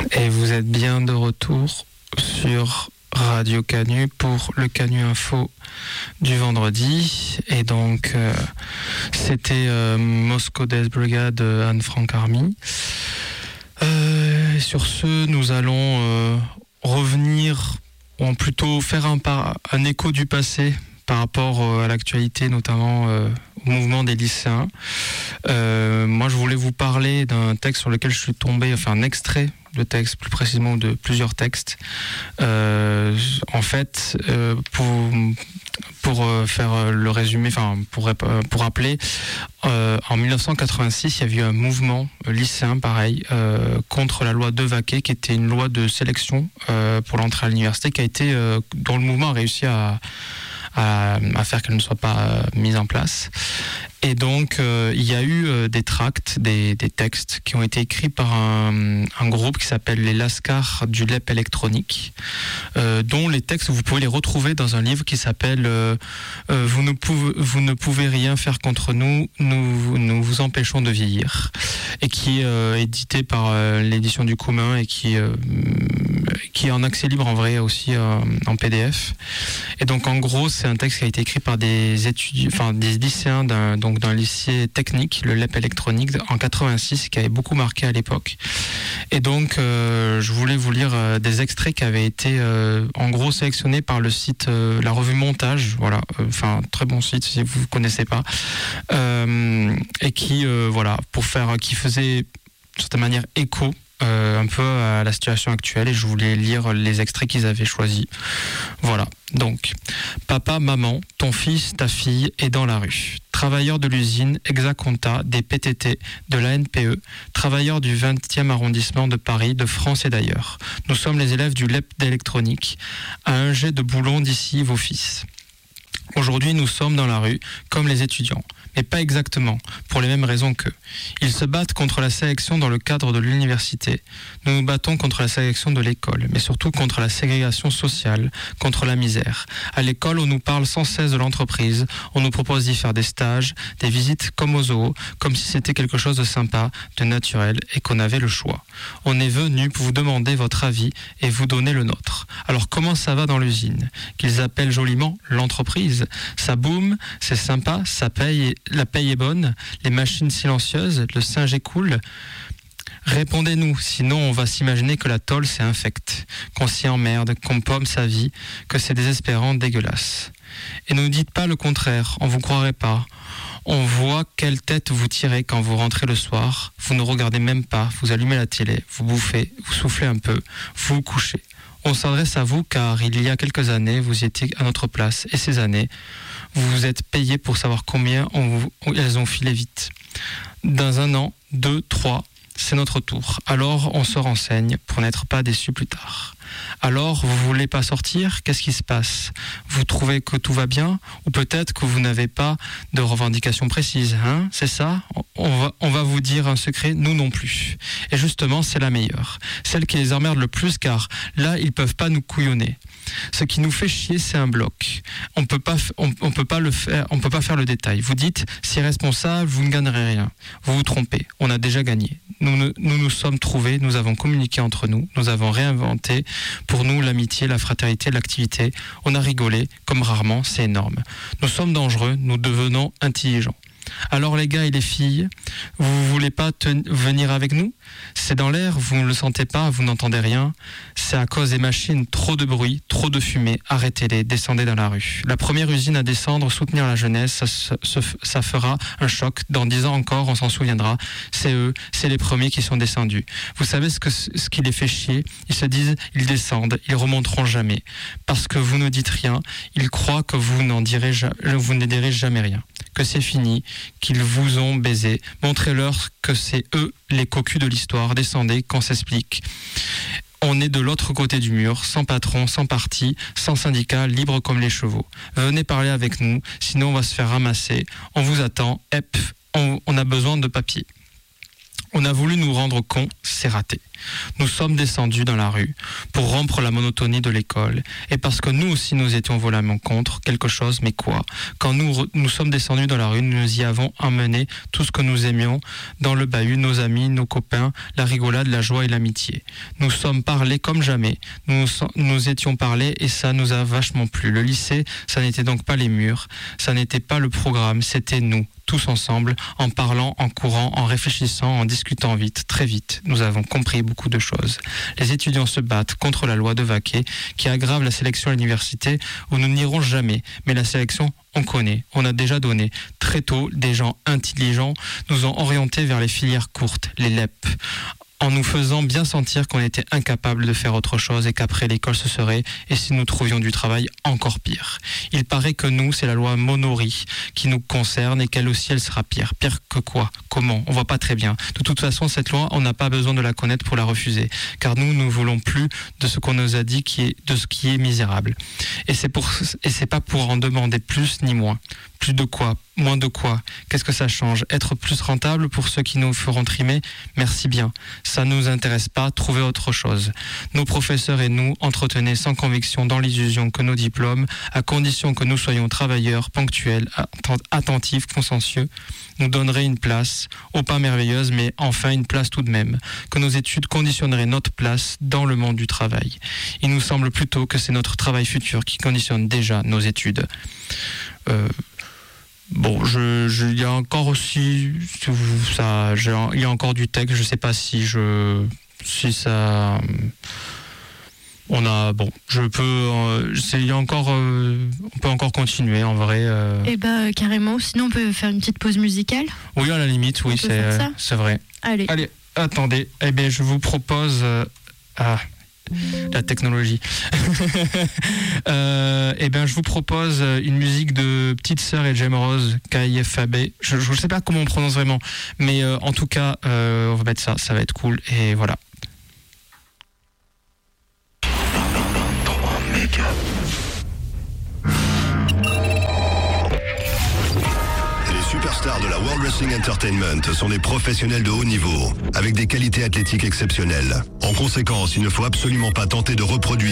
Et vous êtes bien de retour sur Radio Canu pour le Canu Info du vendredi. Et donc, c'était Moscow Death Brigade Anne-Frank Army. Sur ce, nous allons revenir, ou plutôt faire un écho du passé par rapport à l'actualité, notamment au mouvement des lycéens. Moi, je voulais vous parler d'un texte sur lequel je suis tombé, enfin un extrait de texte, plus précisément de plusieurs textes. En fait, pour faire le résumé, enfin pour rappeler, en 1986, il y avait eu un mouvement lycéen, pareil, contre la loi Devaquet, qui était une loi de sélection pour l'entrée à l'université, dont le mouvement a réussi à faire qu'elle ne soit pas mise en place. Et donc, il y a eu des tracts, des textes qui ont été écrits par un groupe qui s'appelle les Lascars du LEP électronique, dont les textes, vous pouvez les retrouver dans un livre qui s'appelle vous ne pouvez rien faire contre nous, nous vous empêchons de vieillir, et qui est édité par l'édition du commun et qui est en accès libre en vrai aussi en PDF. Et donc en gros, c'est un texte qui a été écrit par des étudiants, enfin des lycéens d'un lycée technique, le LEP électronique, en 86, qui avait beaucoup marqué à l'époque. Et donc je voulais vous lire des extraits qui avaient été en gros sélectionnés par le site la revue Montage, voilà, enfin très bon site si vous ne connaissez pas, et qui qui faisait de certaine manière écho un peu à la situation actuelle, et je voulais lire les extraits qu'ils avaient choisis. Voilà, donc papa, maman, ton fils, ta fille est dans la rue. Travailleurs de l'usine Hexaconta, des PTT, de la NPE, travailleurs du 20e arrondissement de Paris, de France et d'ailleurs. Nous sommes les élèves du LEP d'électronique, à un jet de boulon d'ici vos fils. Aujourd'hui, nous sommes dans la rue, comme les étudiants, mais pas exactement, pour les mêmes raisons qu'eux. Ils se battent contre la sélection dans le cadre de l'université. Nous nous battons contre la sélection de l'école, mais surtout contre la ségrégation sociale, contre la misère. À l'école, on nous parle sans cesse de l'entreprise, on nous propose d'y faire des stages, des visites comme au zoo, comme si c'était quelque chose de sympa, de naturel, et qu'on avait le choix. On est venu pour vous demander votre avis et vous donner le nôtre. Alors comment ça va dans l'usine, qu'ils appellent joliment l'entreprise? Ça boum, c'est sympa, ça paye, la paye est bonne, les machines silencieuses, le singe est cool. Répondez-nous, sinon on va s'imaginer que la tôle c'est infect, qu'on s'y emmerde, qu'on pomme sa vie, que c'est désespérant, dégueulasse. Et ne nous dites pas le contraire, on vous croirait pas. On voit quelle tête vous tirez quand vous rentrez le soir, vous ne regardez même pas, vous allumez la télé, vous bouffez, vous soufflez un peu, vous vous couchez. On s'adresse à vous car il y a quelques années, vous étiez à notre place et ces années, vous vous êtes payé pour savoir combien elles ont filé vite. Dans 1 an, 2, 3, c'est notre tour. Alors on se renseigne pour n'être pas déçu plus tard. Alors, vous voulez pas sortir? Qu'est-ce qui se passe? Vous trouvez que tout va bien? Ou peut-être que vous n'avez pas de revendication précise, hein? C'est ça? On va vous dire un secret, nous non plus. Et justement, c'est la meilleure. Celle qui les emmerde le plus, car là, ils peuvent pas nous couillonner. Ce qui nous fait chier, c'est un bloc. On peut pas faire le détail. Vous dites, si responsable, vous ne gagnerez rien. Vous vous trompez. On a déjà gagné. Nous sommes trouvés, nous avons communiqué entre nous, nous avons réinventé pour nous l'amitié, la fraternité, l'activité. On a rigolé, comme rarement, c'est énorme. Nous sommes dangereux, nous devenons intelligents. Alors les gars et les filles, vous voulez pas venir avec nous? C'est dans l'air, vous ne le sentez pas, vous n'entendez rien. C'est à cause des machines, trop de bruit, trop de fumée. Arrêtez-les, descendez dans la rue. La première usine à descendre, soutenir la jeunesse, ça fera un choc. Dans 10 ans encore, on s'en souviendra. C'est eux, c'est les premiers qui sont descendus. Vous savez ce qui les fait chier? Ils se disent, ils descendent, ils remonteront jamais. Parce que vous ne dites rien, ils croient que vous ne direz jamais rien. Que c'est fini, qu'ils vous ont baisé. Montrez-leur que c'est eux les cocus de l'histoire. Descendez, qu'on s'explique. On est de l'autre côté du mur, sans patron, sans parti, sans syndicat, libre comme les chevaux. Venez parler avec nous, sinon on va se faire ramasser. On vous attend, on a besoin de papier. On a voulu nous rendre cons, c'est raté. Nous sommes descendus dans la rue pour rompre la monotonie de l'école. Et parce que nous aussi nous étions volamment contre quelque chose, mais quoi? Quand nous sommes descendus dans la rue, nous y avons emmené tout ce que nous aimions dans le bahut, nos amis, nos copains, la rigolade, la joie et l'amitié. Nous sommes parlés comme jamais. Nous étions parlés et ça nous a vachement plu. Le lycée, ça n'était donc pas les murs, ça n'était pas le programme, c'était nous. Tous ensemble, en parlant, en courant, en réfléchissant, en discutant vite, très vite. Nous avons compris beaucoup de choses. Les étudiants se battent contre la loi de Vaquet qui aggrave la sélection à l'université où nous n'irons jamais. Mais la sélection, on connaît, on a déjà donné. Très tôt, des gens intelligents nous ont orientés vers les filières courtes, les LEP, en nous faisant bien sentir qu'on était incapable de faire autre chose et qu'après l'école ce serait, et si nous trouvions du travail, encore pire. Il paraît que nous, c'est la loi Monori qui nous concerne et qu'elle aussi, elle sera pire. Pire que quoi? Comment? On voit pas très bien. De toute façon, cette loi, on n'a pas besoin de la connaître pour la refuser. Car nous ne voulons plus de ce qu'on nous a dit de ce qui est misérable. Et c'est pas pour en demander plus ni moins. Plus de quoi? Moins de quoi? Qu'est-ce que ça change? Être plus rentable pour ceux qui nous feront trimer? Merci bien. Ça ne nous intéresse pas, trouvez autre chose. Nos professeurs et nous entretenaient sans conviction dans l'illusion que nos diplômes, à condition que nous soyons travailleurs, ponctuels, attentifs, consciencieux, nous donneraient une place, au pas merveilleuse, mais enfin une place tout de même, que nos études conditionneraient notre place dans le monde du travail. Il nous semble plutôt que c'est notre travail futur qui conditionne déjà nos études. Bon, il y a encore aussi ça, il y a encore du texte. Je sais pas si ça. On a il y a encore, on peut encore continuer en vrai. Eh ben carrément. Sinon on peut faire une petite pause musicale. Oui, à la limite, oui, c'est vrai. Allez, attendez. Eh bien, je vous propose. La technologie. Je vous propose une musique de Petite Sœur et Jem Rose, KIFAB. Je ne sais pas comment on prononce vraiment, mais en tout cas, on va mettre ça va être cool, et voilà. 3 mégas. Les superstars de la World Wrestling Entertainment sont des professionnels de haut niveau, avec des qualités athlétiques exceptionnelles. En conséquence, il ne faut absolument pas tenter de reproduire